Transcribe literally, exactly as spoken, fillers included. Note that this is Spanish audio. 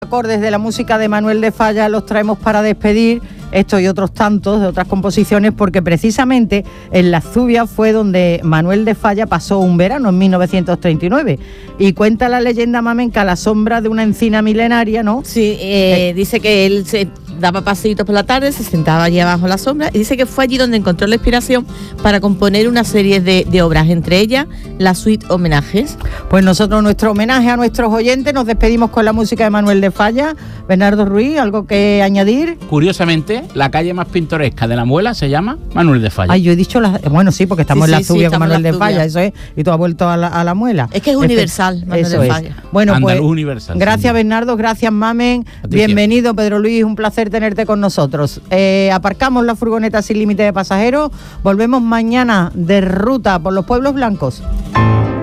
acordes de la música de Manuel de Falla los traemos para despedir esto y otros tantos de otras composiciones, porque precisamente en Las Zubias fue donde Manuel de Falla pasó un verano en mil novecientos treinta y nueve, y cuenta la leyenda mamenca a la sombra de una encina milenaria, ¿no? Sí, eh, eh. dice que él se daba paseitos por la tarde, se sentaba allí abajo en la sombra, y dice que fue allí donde encontró la inspiración para componer una serie de, de obras, entre ellas la suite Homenajes. Pues nosotros, nuestro homenaje a nuestros oyentes, nos despedimos con la música de Manuel de Falla. Bernardo Ruiz, ¿algo que añadir? Curiosamente, la calle más pintoresca de La Muela se llama Manuel de Falla. Ay, yo he dicho, la, bueno, sí, porque estamos sí, en sí, La Zubia sí, con Manuel de Falla, eso es, y tú has vuelto a la, a la Muela. Es que es universal, Manuel eso de es. Falla. Bueno, Andaluz pues, universal. Gracias, Bernardo, gracias, Mamen. Patricia. Bienvenido, Pedro Luis, un placer tenerte con nosotros. Eh, aparcamos la furgoneta sin límite de pasajeros, volvemos mañana de ruta por los pueblos blancos.